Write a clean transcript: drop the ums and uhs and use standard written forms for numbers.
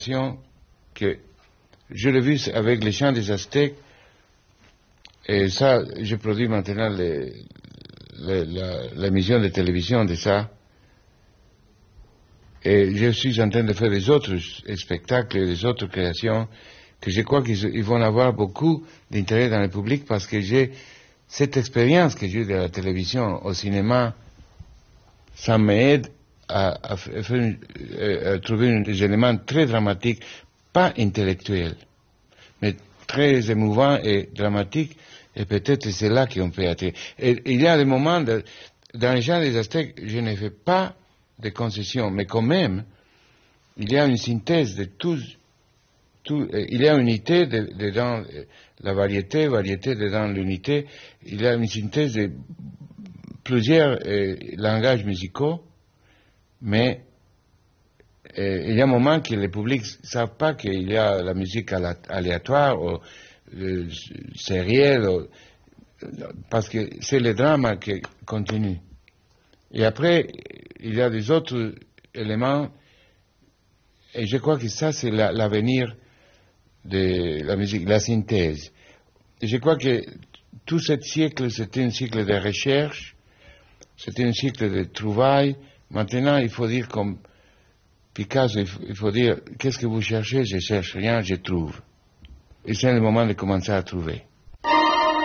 que je l'ai vu avec les chants des Aztèques, et ça, je produis maintenant l'émission de télévision de ça, et je suis en train de faire les autres spectacles et les autres créations que je crois qu'ils vont avoir beaucoup d'intérêt dans le public parce que j'ai cette expérience que j'ai eue de la télévision au cinéma, ça m'aide à trouver des éléments très dramatiques, pas intellectuels, mais très émouvants et dramatiques, et peut-être c'est là qu'on peut attirer. Et il y a des moments, dans les chants des Aztèques, je ne fais pas de concessions, mais quand même, il y a une synthèse de il y a unité dedans la variété dedans l'unité, il y a une synthèse de plusieurs langages musicaux, mais il y a un moment que le public ne savent pas qu'il y a la musique aléatoire ou sérielle, parce que c'est le drame qui continue. Et après, il y a des autres éléments, et je crois que ça, c'est l'avenir de la musique, la synthèse. Et je crois que tout ce siècle, c'était un siècle de recherche, c'était un siècle de trouvailles. Maintenant, il faut dire comme Picasso, il faut dire, qu'est-ce que vous cherchez? Je cherche rien, je trouve. Et c'est le moment de commencer à trouver.